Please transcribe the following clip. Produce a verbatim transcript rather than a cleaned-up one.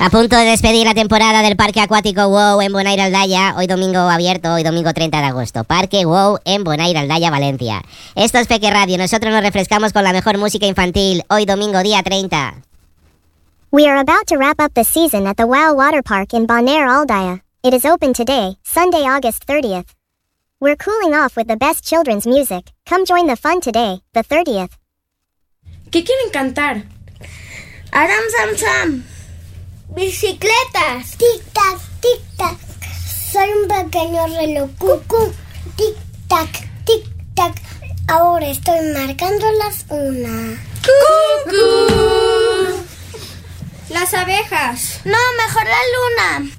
A punto de despedir la temporada del Parque Acuático WOW en Bonaire, Aldaya. Hoy domingo abierto, hoy domingo treinta de agosto. Parque WOW en Bonaire, Aldaya, Valencia. Esto es Peque Radio. Nosotros nos refrescamos con la mejor música infantil. Hoy domingo día treinta. We are about to wrap up the season at the WOW Water Park in Bonaire, Aldaya. It is open today, Sunday, August thirtieth. We're cooling off with the best children's music. Come join the fun today, the thirtieth. ¿Qué quieren cantar? Aram Sam Sam. Bicicletas. Tic-tac, tic-tac. Soy un pequeño reloj. Cucú. Tic-tac, tic-tac. Ahora estoy marcando las una. ¡Cucú! Las abejas. No, mejor la luna.